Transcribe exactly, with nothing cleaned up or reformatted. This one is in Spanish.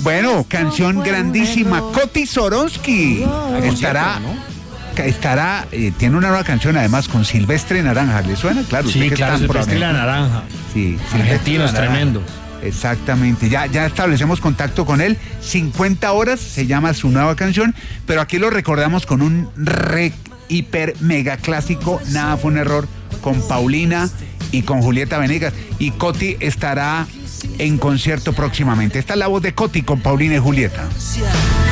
Bueno, canción grandísima. Coti Soronsky estará... Estará, eh, tiene una nueva canción además con Silvestre Naranja, ¿le suena? Claro, sí, claro, Silvestre la Naranja. Sí, argentinos tremendos. Exactamente, ya, ya establecemos contacto con él. cincuenta horas se llama su nueva canción, pero aquí lo recordamos con un re, hiper, mega clásico, Nada fue un error, con Paulina y con Julieta Venegas. Y Coti estará en concierto próximamente. Esta es la voz de Coti con Paulina y Julieta.